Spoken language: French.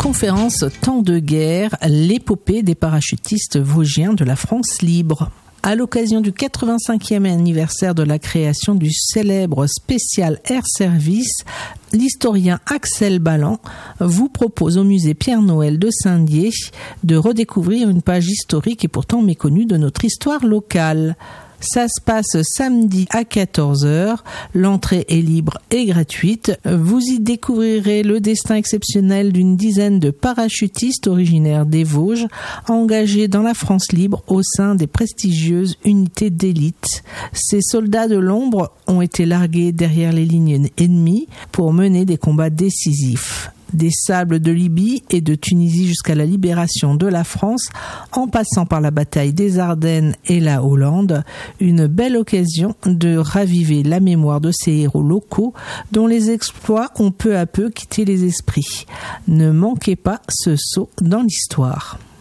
conférence Temps de guerre, l'épopée des parachutistes vosgiens de la France libre. À l'occasion du 85e anniversaire de la création du célèbre spécial Air Service, l'historien Axel Balland vous propose au musée Pierre-Noël de Saint-Dié de redécouvrir une page historique et pourtant méconnue de notre histoire locale. Ça se passe samedi à 14h, l'entrée est libre et gratuite. Vous y découvrirez le destin exceptionnel d'une dizaine de parachutistes originaires des Vosges, engagés dans la France libre au sein des prestigieuses unités d'élite. Ces soldats de l'ombre ont été largués derrière les lignes ennemies pour mener des combats décisifs. Des sables de Libye et de Tunisie jusqu'à la libération de la France, en passant par la bataille des Ardennes et la Hollande, une belle occasion de raviver la mémoire de ces héros locaux dont les exploits ont peu à peu quitté les esprits. Ne manquez pas ce saut dans l'histoire.